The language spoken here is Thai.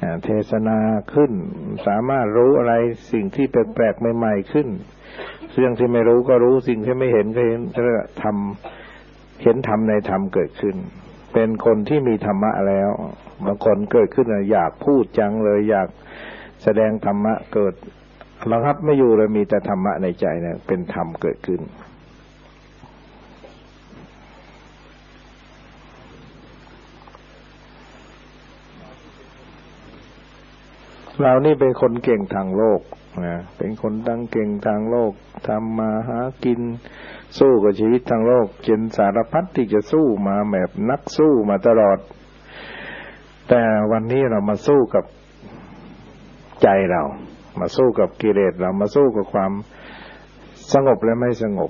เทศนาขึ้นสามารถรู้อะไรสิ่งที่แปลกๆใหม่ๆขึ้นเรื่องที่ไม่รู้ก็รู้สิ่งที่ไม่เห็นก็เห็นธรรมเห็นธรรมในธรรมเกิดขึ้นเป็นคนที่มีธรรมะแล้วบางคนเกิดขึ้นอยากพูดจังเลยอยากแสดงธรรมะเกิดระงับไม่อยู่เลยมีแต่ธรรมะในใจเนี่ยเป็นธรรมเกิดขึ้นเรานี่เป็นคนเก่งทางโลกนะเป็นคนตั้งเก่งทางโลกทำมาหากินสู้กับชีวิตทางโลกจนสารพัดที่จะสู้มาแบบนักสู้มาตลอดแต่วันนี้เรามาสู้กับใจเรามาสู้กับกิเลสเรามาสู้กับความสงบและไม่สงบ